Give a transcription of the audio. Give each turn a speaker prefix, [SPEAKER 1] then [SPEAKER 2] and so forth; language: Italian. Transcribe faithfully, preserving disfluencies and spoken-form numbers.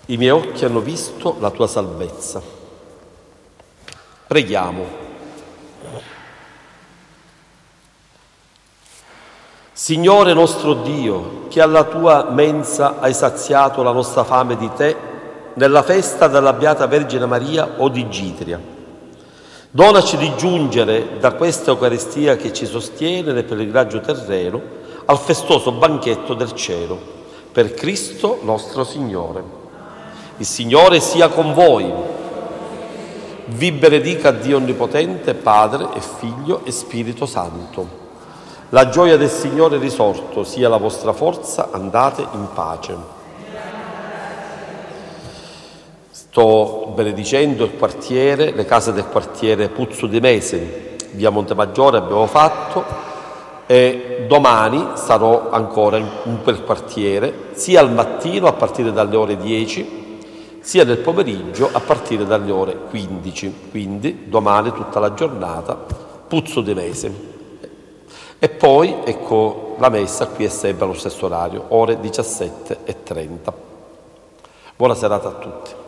[SPEAKER 1] I miei occhi hanno visto la tua salvezza. Preghiamo. Signore nostro Dio, che alla tua mensa hai saziato la nostra fame di te nella festa della Beata Vergine Maria o di Gitria, donaci di giungere da questa Eucaristia che ci sostiene nel pellegrinaggio terreno al festoso banchetto del cielo, per Cristo nostro Signore. Il Signore sia con voi. Vi benedica Dio Onnipotente, Padre e Figlio e Spirito Santo. La gioia del Signore risorto sia la vostra forza, andate in pace. Sto benedicendo il quartiere, le case del quartiere Puzzo di Meseni, via Montemaggiore abbiamo fatto, e domani sarò ancora in quel quartiere, sia al mattino a partire dalle ore dieci, sia nel pomeriggio a partire dalle ore quindici, quindi domani tutta la giornata, Puzzo di Meseni. E poi, ecco, la messa qui è sempre allo stesso orario, ore diciassette e trenta. Buona serata a tutti.